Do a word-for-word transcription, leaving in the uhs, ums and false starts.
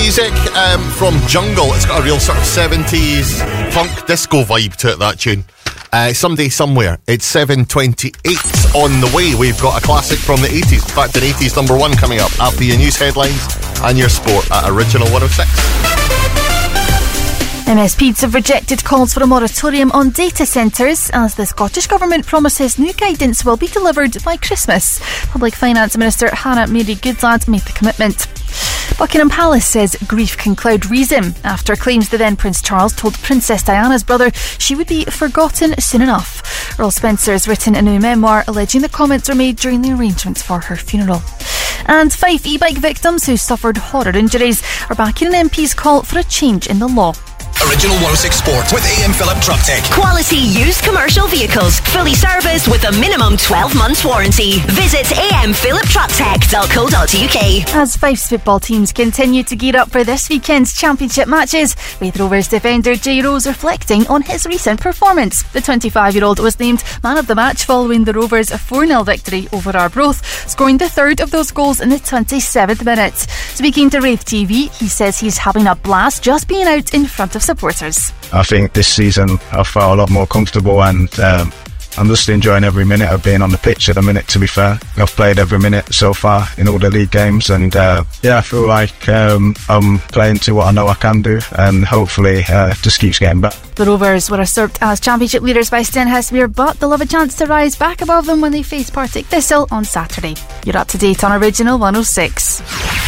music um, from Jungle. It's got a real sort of seventies funk disco vibe to it, that tune. Uh, Someday Somewhere. It's seven twenty-eight on the way. We've got a classic from the eighties. In fact, an eighties number one coming up after your news headlines and your sport at Original one oh six. M S Ps have rejected calls for a moratorium on data centres as the Scottish Government promises new guidance will be delivered by Christmas. Public Finance Minister Hannah Mary Goodlad made the commitment. Buckingham Palace says grief can cloud reason after claims the then Prince Charles told Princess Diana's brother she would be forgotten soon enough. Earl Spencer has written a new memoir alleging the comments were made during the arrangements for her funeral. And Fife e-bike victims who suffered horror injuries are backing an M P's call for a change in the law. Original one oh six Sport with A M Philip Truck Tech. Quality used commercial vehicles, fully serviced with a minimum twelve months warranty. Visit a m philip truck tech dot co dot u k. As Fife's football teams continue to gear up for this weekend's championship matches, Raith Rovers defender Jay Rose reflecting on his recent performance. The twenty-five-year-old was named man of the match following the Rovers' four nil victory over Arbroath, scoring the third of those goals in the twenty-seventh minute. Speaking to Raith T V, he says he's having a blast just being out in front of supporters. I think this season I felt a lot more comfortable and um, I'm just enjoying every minute of being on the pitch at the minute, to be fair. I've played every minute so far in all the league games and uh, yeah, I feel like um, I'm playing to what I know I can do and hopefully uh, just keeps getting better. The Rovers were usurped as championship leaders by Stenhousemuir, but they'll have a chance to rise back above them when they face Partick Thistle on Saturday. You're up to date on Original one oh six.